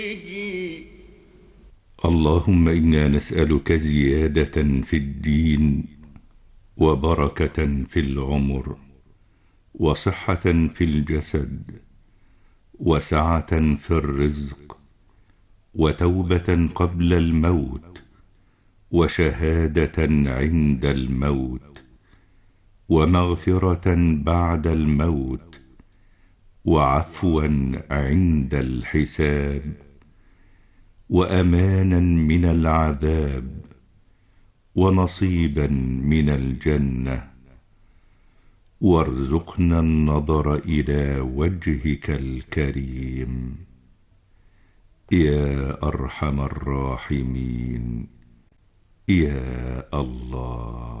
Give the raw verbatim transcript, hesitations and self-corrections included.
اللهم إنا نسألك زيادة في الدين وبركة في العمر وصحة في الجسد وسعة في الرزق وتوبة قبل الموت وشهادة عند الموت ومغفرة بعد الموت وعفوا عند الحساب وأمانا من العذاب ونصيبا من الجنة وارزقنا النظر إلى وجهك الكريم يا أرحم الراحمين يا الله.